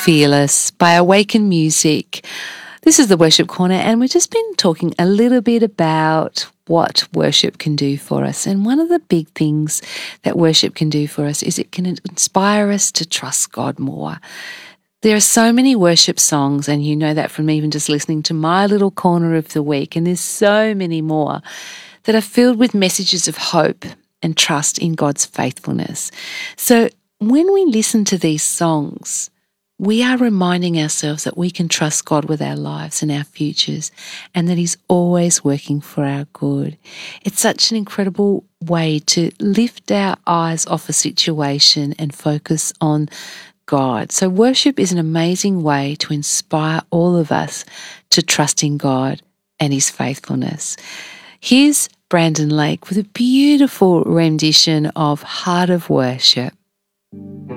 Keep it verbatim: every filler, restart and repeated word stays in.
Fearless by Awaken Music. This is the Worship Corner, and we've just been talking a little bit about what worship can do for us. And one of the big things that worship can do for us is it can inspire us to trust God more. There are so many worship songs, and you know that from even just listening to my little corner of the week, and there's so many more that are filled with messages of hope and trust in God's faithfulness. So when we listen to these songs, we are reminding ourselves that we can trust God with our lives and our futures, and that He's always working for our good. It's such an incredible way to lift our eyes off a situation and focus on God. So worship is an amazing way to inspire all of us to trust in God and His faithfulness. Here's Brandon Lake with a beautiful rendition of Heart of Worship.